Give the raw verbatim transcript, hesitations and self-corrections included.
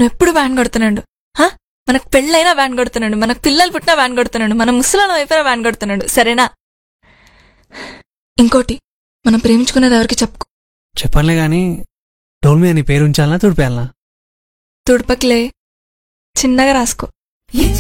నువ్వు ఎప్పుడు వ్యాన్ కొడుతున్నాడు. హా, మనకు పెళ్ళైనా వ్యాన్ కొడుతున్నాడు, మనకు పిల్లలు పుట్టినా వ్యాన్ కొడుతున్నాడు, మన ముసలాళ్ళం అయిపోయినా వ్యాన్ కొడుతున్నాడు. సరేనా? ఇంకోటి, మనం ప్రేమించుకున్నది ఎవరికి చెప్పుకో. చెప్పనులే గాని డోల్ మీద నీ పేరు ఉంచాలనా తుడిపేయాలనా? తుడపకిలే, చిన్నగా రాసుకో.